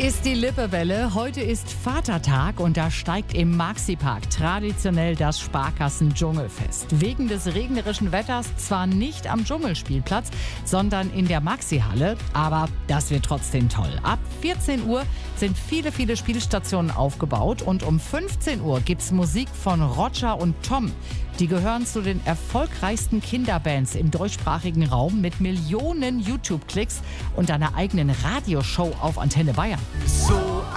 ist die Lippewelle. Heute ist Vatertag und da steigt im Maxi-Park traditionell das Sparkassen-Dschungelfest. Wegen des regnerischen Wetters zwar nicht am Dschungelspielplatz, sondern in der Maxi-Halle, aber das wird trotzdem toll. Ab 14 Uhr sind viele Spielstationen aufgebaut und um 15 Uhr gibt's Musik von Roger und Tom. Die gehören zu den erfolgreichsten Kinderbands im deutschsprachigen Raum mit Millionen YouTube-Klicks und einer eigenen Radioshow auf Antenne Bayern. So